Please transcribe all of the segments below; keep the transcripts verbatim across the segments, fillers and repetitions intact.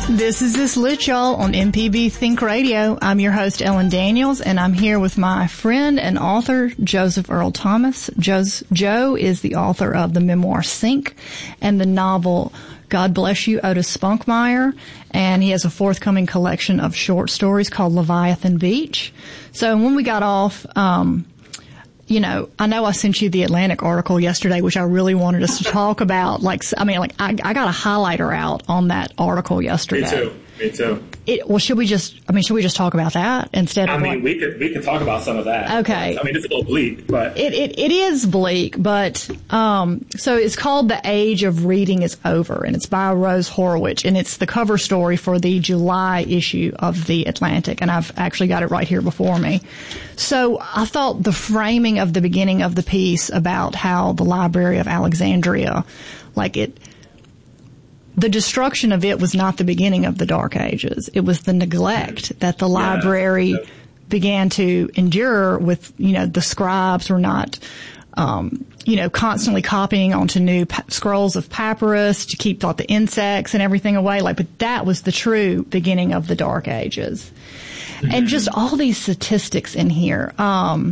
This is This Lit, y'all, on M P B Think Radio. I'm your host, Ellen Daniels, and I'm here with my friend and author, Joseph Earl Thomas. Joe's, Joe is the author of the memoir Sink and the novel God Bless You, Otis Spunkmeyer, and he has a forthcoming collection of short stories called Leviathan Beach. So when we got off, um, you know, I know I sent you the Atlantic article yesterday, which I really wanted us to talk about. Like, I mean, like, I, I got a highlighter out on that article yesterday. Me too. Me too. It, well, should we just, I mean, should we just talk about that instead of I mean, like, we could, we could talk about some of that. Okay. I mean, it's a little bleak, but. It, it, it is bleak, but, um, so it's called The Age of Reading is Over, and it's by Rose Horowitz, and it's the cover story for the July issue of The Atlantic, and I've actually got it right here before me. So I thought the framing of the beginning of the piece about how the Library of Alexandria, like it, the destruction of it was not the beginning of the Dark Ages. It was the neglect that the library yeah. began to endure with, you know, the scribes were not, um, you know, constantly copying onto new pa- scrolls of papyrus to keep all the insects and everything away. Like, but that was the true beginning of the Dark Ages. Mm-hmm. And just all these statistics in here. Um,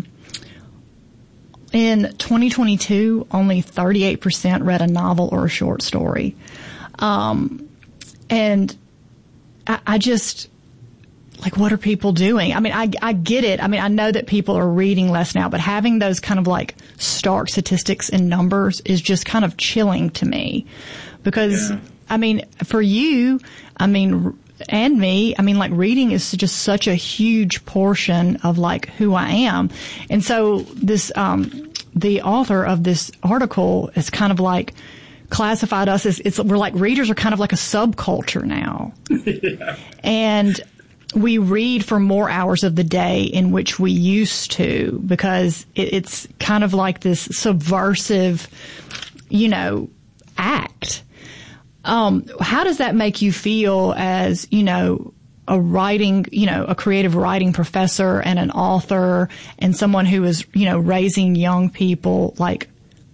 in twenty twenty-two, only thirty-eight percent read a novel or a short story. Um, and I, I just, like, what are people doing? I mean, I, I get it. I mean, I know that people are reading less now, but having those kind of like stark statistics and numbers is just kind of chilling to me because, yeah. I mean, for you, I mean, and me, I mean, like reading is just such a huge portion of like who I am. And so this, um, the author of this article is kind of like, classified us as it's we're like readers are kind of like a subculture now. Yeah. And we read for more hours of the day in which we used to because it, it's kind of like this subversive, you know, act. Um, how does that make you feel as, you know, a writing, you know, a creative writing professor and an author and someone who is, you know, raising young people? Like,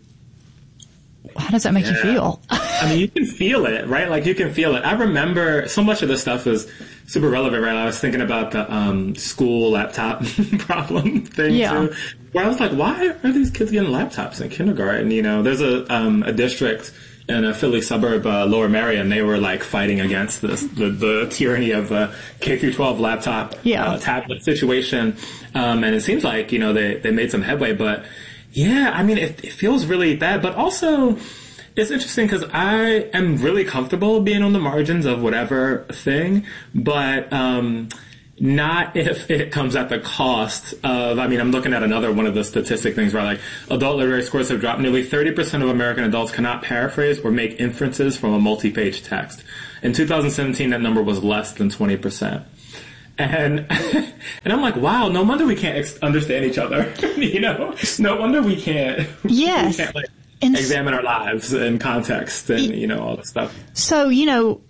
how does that make yeah. you feel? I mean, you can feel it, right? Like, you can feel it. I remember so much of this stuff is super relevant, right? I was thinking about the um, school laptop problem thing, yeah. too, where I was like, why are these kids getting laptops in kindergarten? You know, there's a um, a district in a Philly suburb, uh, Lower Merion, they were, like, fighting against this, the, the tyranny of the K through twelve laptop yeah. uh, tablet situation. Um, and it seems like, you know, they, they made some headway, but yeah, I mean, it, it feels really bad, but also it's interesting because I am really comfortable being on the margins of whatever thing, but um, not if it comes at the cost of, I mean, I'm looking at another one of the statistic things where like adult literary scores have dropped. Nearly thirty percent of American adults cannot paraphrase or make inferences from a multi-page text. In two thousand seventeen, that number was less than twenty percent. And and I'm like, wow, no wonder we can't ex- understand each other. You know, no wonder we can't. Yes. We can't, like, and examine our lives in context and you know all this stuff. So you know,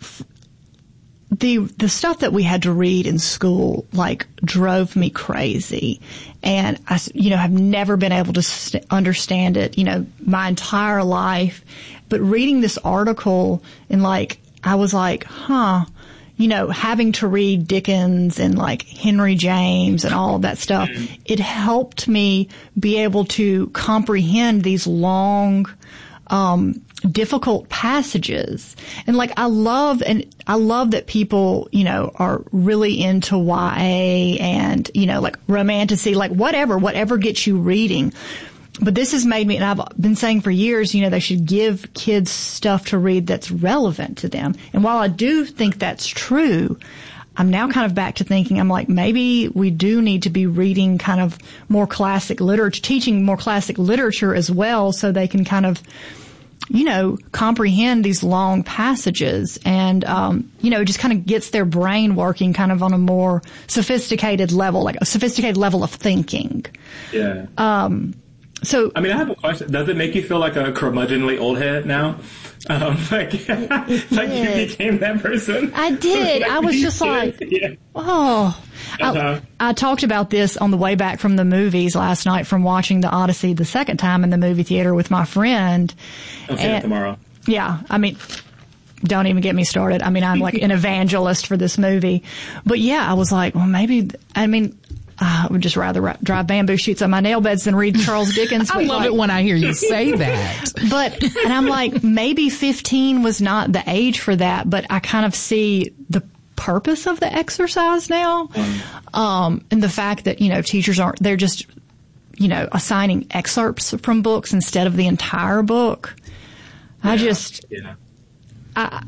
the the stuff that we had to read in school like drove me crazy, and I you know have never been able to st- understand it. You know, my entire life, but reading this article and like I was like, huh. You know, having to read Dickens and like Henry James and all of that stuff, it helped me be able to comprehend these long, um, difficult passages. And like, I love, and I love that people, you know, are really into Y A and, you know, like romantasy, like whatever, whatever gets you reading. But this has made me, and I've been saying for years, you know, they should give kids stuff to read that's relevant to them. And while I do think that's true, I'm now kind of back to thinking, I'm like, maybe we do need to be reading kind of more classic literature, teaching more classic literature as well so they can kind of, you know, comprehend these long passages and, um, you know, it just kind of gets their brain working kind of on a more sophisticated level, like a sophisticated level of thinking. Yeah. Um, So, I mean, I have a question. Does it make you feel like a curmudgeonly old head now? Um, like, like you became that person? I did. Like I was just like, yeah. oh. Uh-huh. I, I talked about this on the way back from the movies last night from watching The Odyssey the second time in the movie theater with my friend. I'll see it tomorrow. Yeah. I mean, don't even get me started. I mean, I'm like an evangelist for this movie. But yeah, I was like, well, maybe, I mean, uh, I would just rather ra- drive bamboo shoots on my nail beds than read Charles Dickens. I love like, it when I hear you say that. But, and I'm like, maybe fifteen was not the age for that, but I kind of see the purpose of the exercise now. Um, and the fact that, you know, teachers aren't, they're just, you know, assigning excerpts from books instead of the entire book. Yeah, I just, yeah. I,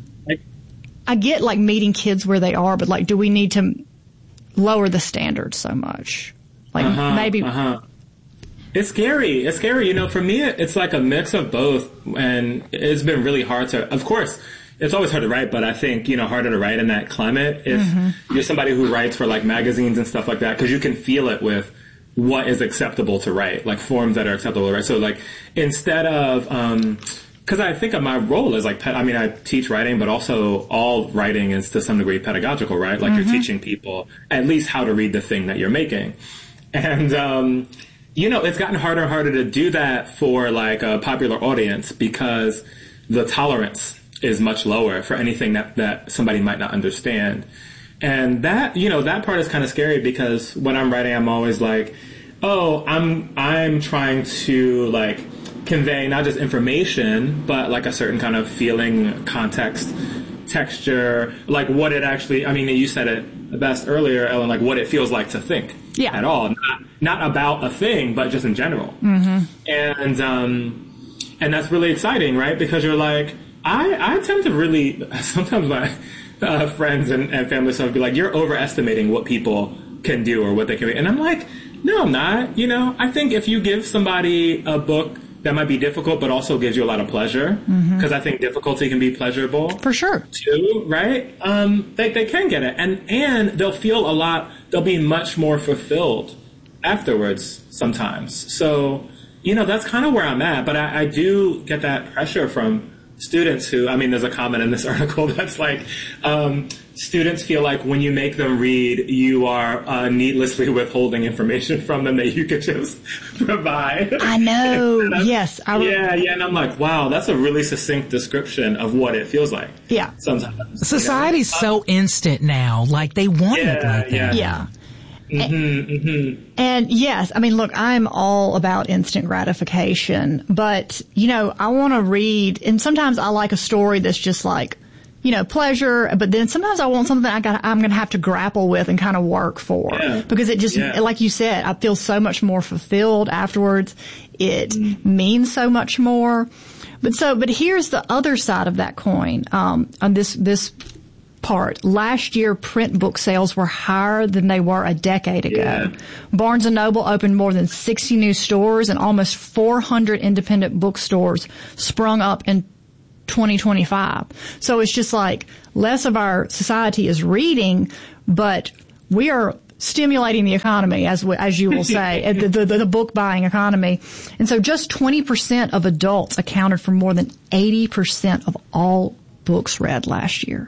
I get like meeting kids where they are, but like, do we need to lower the standards so much? Like uh-huh, maybe. Uh-huh. It's scary. It's scary. You know, for me, it's like a mix of both. And it's been really hard to, of course, it's always hard to write, but I think, you know, harder to write in that climate if mm-hmm. you're somebody who writes for like magazines and stuff like that, because you can feel it with what is acceptable to write, like forms that are acceptable to write. So like instead of, um, because I think of my role as like, I mean, I teach writing, but also all writing is to some degree pedagogical, right? Like mm-hmm. you're teaching people at least how to read the thing that you're making. And, um, you know, it's gotten harder and harder to do that for like a popular audience because the tolerance is much lower for anything that, that somebody might not understand. And that, you know, that part is kind of scary because when I'm writing, I'm always like, oh, I'm, I'm trying to like convey not just information, but like a certain kind of feeling, context, texture, like what it actually, I mean, you said it the best earlier, Ellen, like what it feels like to think yeah. at all. Not, not about a thing, but just in general. Mm-hmm. And, um, and that's really exciting, right? Because you're like, I, I tend to really, sometimes my uh, friends and, and family stuff be like, you're overestimating what people can do or what they can be. And I'm like, no, I'm not. You know, I think if you give somebody a book that might be difficult, but also gives you a lot of pleasure, because mm-hmm. I think difficulty can be pleasurable. For sure. Too, right? Um, they, they can get it. And, and they'll feel a lot, they'll be much more fulfilled afterwards sometimes. So, you know, that's kind of where I'm at. But I, I do get that pressure from students who, I mean, there's a comment in this article that's like, um, students feel like when you make them read, you are uh, needlessly withholding information from them that you could just provide. I know. Yes. I re- yeah, yeah. And I'm like, wow, that's a really succinct description of what it feels like. Yeah. Sometimes. Society's you know? so instant now. Like, they want yeah, it like that. Yeah. yeah. Mm-hmm, mm-hmm. And yes, I mean, look, I'm all about instant gratification, but, you know, I want to read, and sometimes I like a story that's just like, you know, pleasure, but then sometimes I want something I got, I'm going to have to grapple with and kind of work for, yeah. because it just, yeah. like you said, I feel so much more fulfilled afterwards. It mm. means so much more. But so, but here's the other side of that coin, um, on this, this, part. Last year, print book sales were higher than they were a decade ago. Yeah. Barnes and Noble opened more than sixty new stores, and almost four hundred independent bookstores sprung up in twenty twenty-five. So it's just like less of our society is reading, but we are stimulating the economy, as we, as you will say, the, the, the book buying economy. And so just twenty percent of adults accounted for more than eighty percent of all books read last year.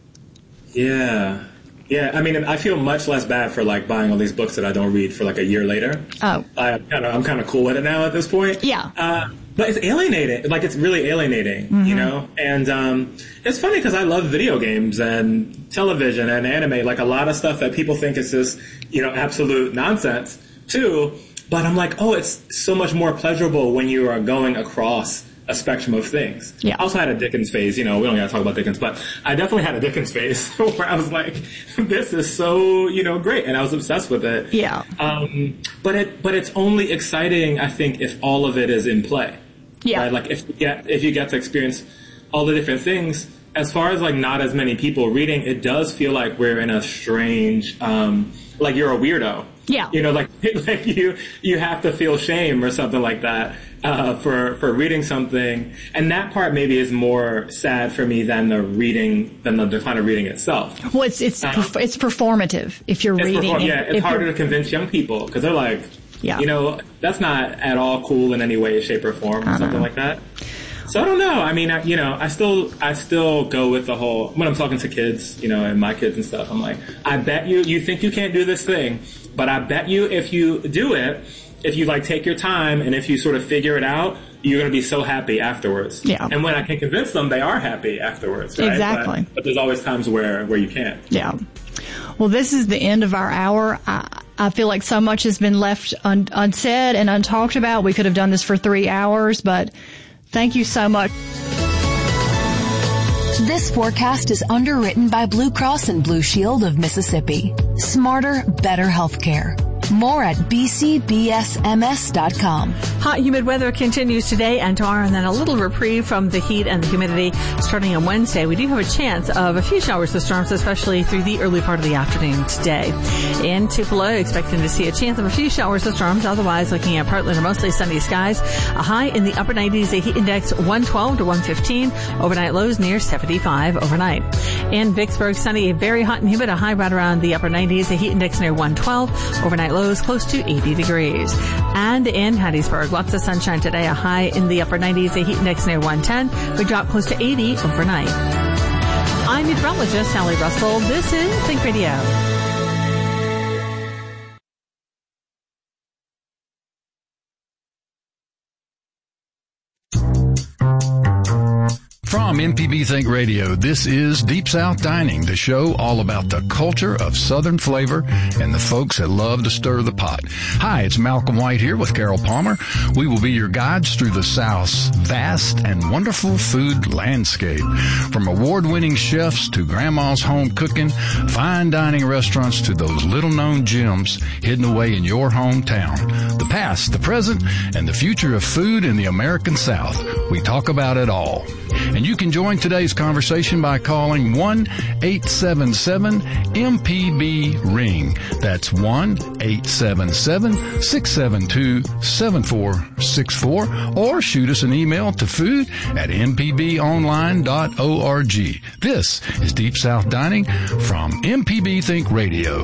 Yeah. Yeah. I mean, I feel much less bad for like buying all these books that I don't read for like a year later. Oh. I kind of, I'm kind of cool with it now at this point. Yeah. Uh, but it's alienating. Like, it's really alienating, mm-hmm. you know? And, um, it's funny because I love video games and television and anime, like a lot of stuff that people think is just, you know, absolute nonsense too. But I'm like, oh, it's so much more pleasurable when you are going across a spectrum of things. Yeah. I also had a Dickens phase, you know, we don't gotta talk about Dickens, but I definitely had a Dickens phase where I was like, this is so, you know, great. And I was obsessed with it. Yeah. Um, but it, but it's only exciting, I think, if all of it is in play. Yeah. Right? Like if you get, if you get to experience all the different things, as far as like not as many people reading, it does feel like we're in a strange, um, like you're a weirdo. Yeah. You know, like, like you, you have to feel shame or something like that, uh, for, for reading something. And that part maybe is more sad for me than the reading, than the decline of reading itself. Well, it's, it's, uh, perf- it's performative if you're it's reading. Perform- yeah, it's harder you're... to convince young people because they're like, yeah. you know, that's not at all cool in any way, shape or form or something like that. So I don't know. I mean, I, you know, I still, I still go with the whole, when I'm talking to kids, you know, and my kids and stuff, I'm like, I bet you, you think you can't do this thing, but I bet you if you do it, if you like take your time and if you sort of figure it out, you're going to be so happy afterwards. Yeah. And when I can convince them, they are happy afterwards. Right? Exactly. But, but there's always times where, where you can't. Yeah. Well, this is the end of our hour. I, I feel like so much has been left un, unsaid and untalked about. We could have done this for three hours, but thank you so much. This forecast is underwritten by Blue Cross and Blue Shield of Mississippi. Smarter, better healthcare. More at b c b s m s dot com. Hot, humid weather continues today and tomorrow, and then a little reprieve from the heat and the humidity starting on Wednesday. We do have a chance of a few showers of storms, especially through the early part of the afternoon today. In Tupelo, expecting to see a chance of a few showers of storms. Otherwise, looking at partly to mostly sunny skies. A high in the upper nineties, a heat index one twelve to one fifteen. Overnight lows near seventy-five overnight. In Vicksburg, sunny, very hot and humid. A high right around the upper nineties, a heat index near one twelve. Overnight lows close to eighty degrees. And in Hattiesburg, lots of sunshine today. A high in the upper nineties, a heat index near one ten. We drop close to eighty overnight. I'm meteorologist Sally Russell. This is Think Radio. From M P B Think Radio, this is Deep South Dining, the show all about the culture of Southern flavor and the folks that love to stir the pot. Hi, it's Malcolm White here with Carol Palmer. We will be your guides through the South's vast and wonderful food landscape. From award-winning chefs to grandma's home cooking, fine dining restaurants to those little-known gems hidden away in your hometown. The past, the present, and the future of food in the American South. We talk about it all. And you can join today's conversation by calling one eight seven seven M P B ring. That's one eight seven seven six seven two seven four six four. Or shoot us an email to food at m p b online dot org. This is Deep South Dining from M P B Think Radio.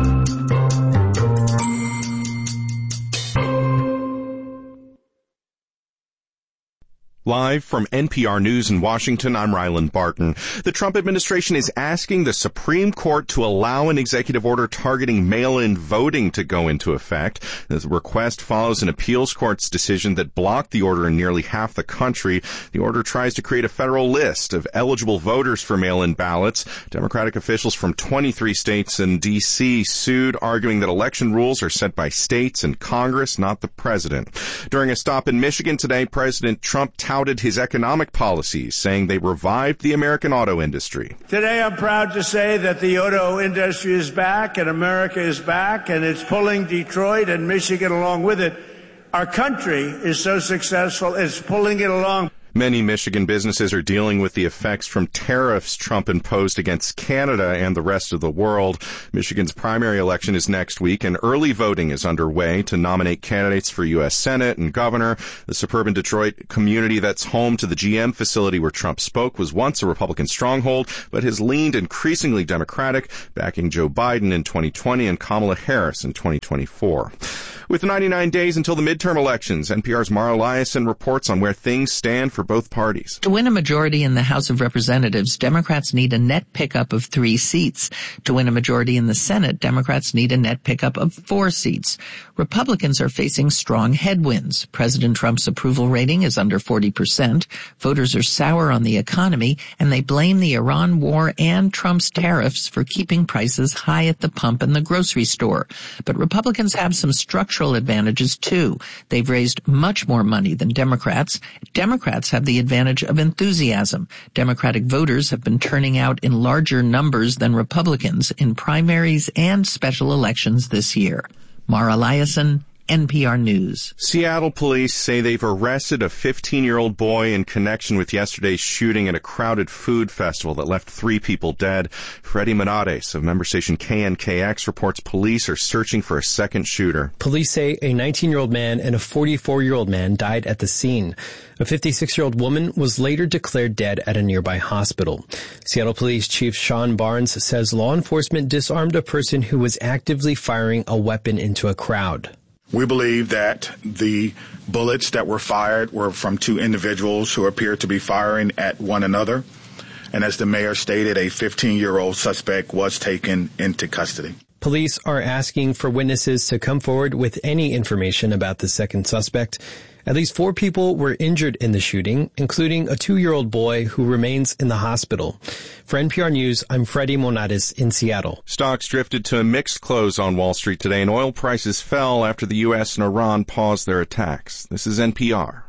Live from N P R News in Washington, I'm Ryland Barton. The Trump administration is asking the Supreme Court to allow an executive order targeting mail-in voting to go into effect. The request follows an appeals court's decision that blocked the order in nearly half the country. The order tries to create a federal list of eligible voters for mail-in ballots. Democratic officials from twenty-three states and D C sued, arguing that election rules are set by states and Congress, not the president. During a stop in Michigan today, President Trump touted his economic policies, saying they revived the American auto industry. Today I'm proud to say that the auto industry is back and America is back, and it's pulling Detroit and Michigan along with it. Our country is so successful, it's pulling it along. Many Michigan businesses are dealing with the effects from tariffs Trump imposed against Canada and the rest of the world. Michigan's primary election is next week, and early voting is underway to nominate candidates for U S Senate and governor. The suburban Detroit community that's home to the G M facility where Trump spoke was once a Republican stronghold, but has leaned increasingly Democratic, backing Joe Biden in twenty twenty and Kamala Harris in twenty twenty-four. With ninety-nine days until the midterm elections, N P R's Mara Liasson reports on where things stand for both parties. To win a majority in the House of Representatives, Democrats need a net pickup of three seats. To win a majority in the Senate, Democrats need a net pickup of four seats. Republicans are facing strong headwinds. President Trump's approval rating is under forty percent. Voters are sour on the economy, and they blame the Iran war and Trump's tariffs for keeping prices high at the pump and the grocery store. But Republicans have some structural advantages, too. They've raised much more money than Democrats. Democrats have the advantage of enthusiasm. Democratic voters have been turning out in larger numbers than Republicans in primaries and special elections this year. Mara Liasson, N P R News. Seattle police say they've arrested a fifteen-year-old boy in connection with yesterday's shooting at a crowded food festival that left three people dead. Freddie Menades of member station K N K X reports police are searching for a second shooter. Police say a nineteen-year-old man and a forty-four-year-old man died at the scene. A fifty-six-year-old woman was later declared dead at a nearby hospital. Seattle Police Chief Sean Barnes says law enforcement disarmed a person who was actively firing a weapon into a crowd. We believe that the bullets that were fired were from two individuals who appeared to be firing at one another. And as the mayor stated, a fifteen-year-old suspect was taken into custody. Police are asking for witnesses to come forward with any information about the second suspect. At least four people were injured in the shooting, including a two-year-old boy who remains in the hospital. For N P R News, I'm Freddie Monades in Seattle. Stocks drifted to a mixed close on Wall Street today, and oil prices fell after the U S and Iran paused their attacks. This is N P R.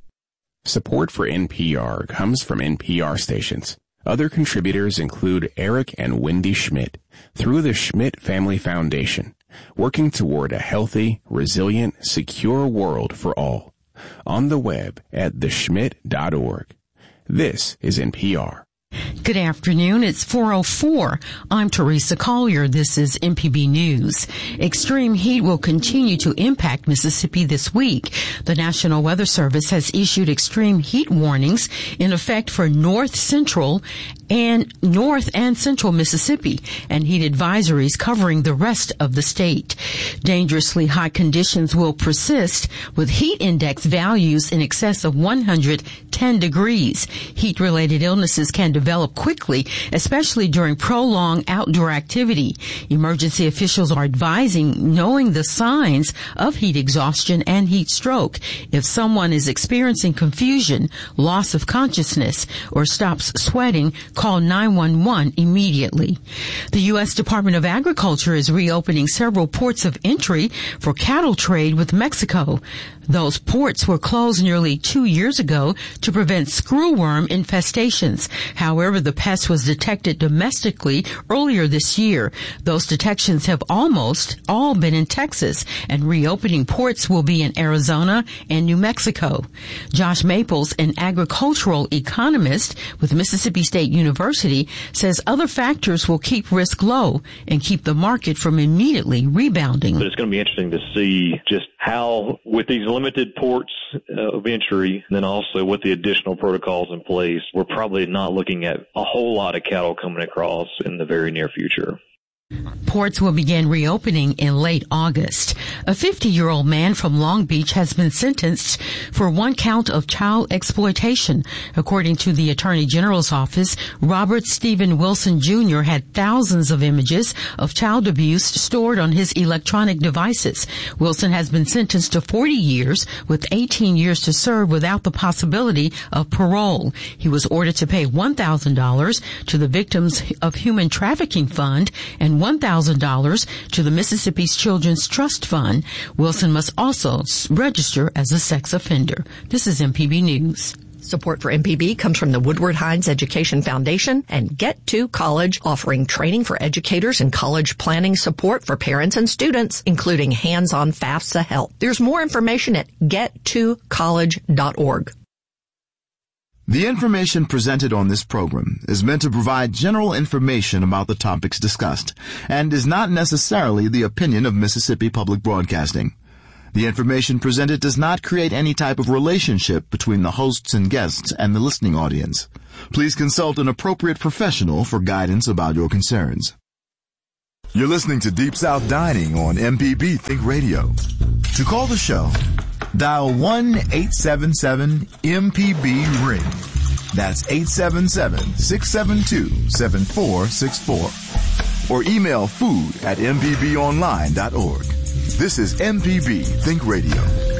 Support for N P R comes from N P R stations. Other contributors include Eric and Wendy Schmidt through the Schmidt Family Foundation, working toward a healthy, resilient, secure world for all. On the web at the schmidt dot org. This is N P R. Good afternoon. It's four oh four. I'm Teresa Collier. This is M P B News. Extreme heat will continue to impact Mississippi this week. The National Weather Service has issued extreme heat warnings in effect for north central and north and central Mississippi, and heat advisories covering the rest of the state. Dangerously hot conditions will persist with heat index values in excess of one hundred ten degrees. Heat-related illnesses can develop quickly, especially during prolonged outdoor activity. Emergency officials are advising knowing the signs of heat exhaustion and heat stroke. If someone is experiencing confusion, loss of consciousness, or stops sweating, call nine one one immediately. The U S Department of Agriculture is reopening several ports of entry for cattle trade with Mexico. Those ports were closed nearly two years ago to prevent screwworm infestations. However, the pest was detected domestically earlier this year. Those detections have almost all been in Texas, and reopening ports will be in Arizona and New Mexico. Josh Maples, an agricultural economist with Mississippi State University, says other factors will keep risk low and keep the market from immediately rebounding. But it's going to be interesting to see just how, with these limited ports uh, of entry, and then also with the additional protocols in place, we're probably not looking at a whole lot of cattle coming across in the very near future. Ports will begin reopening in late August. A fifty-year-old man from Long Beach has been sentenced for one count of child exploitation. According to the Attorney General's office, Robert Stephen Wilson Junior had thousands of images of child abuse stored on his electronic devices. Wilson has been sentenced to forty years with eighteen years to serve without the possibility of parole. He was ordered to pay one thousand dollars to the Victims of Human Trafficking Fund and one thousand dollars to the Mississippi's Children's Trust Fund. Wilson must also register as a sex offender. This is M P B News. Support for M P B comes from the Woodward Hines Education Foundation and Get to College, offering training for educators and college planning support for parents and students, including hands-on FAFSA help. There's more information at get to college dot org. The information presented on this program is meant to provide general information about the topics discussed and is not necessarily the opinion of Mississippi Public Broadcasting. The information presented does not create any type of relationship between the hosts and guests and the listening audience. Please consult an appropriate professional for guidance about your concerns. You're listening to Deep South Dining on M P B Think Radio. To call the show, dial one eight seven seven M P B ring. That's eight seven seven, six seven two, seven four six four. Or email food at m p b online dot org. This is M P B Think Radio.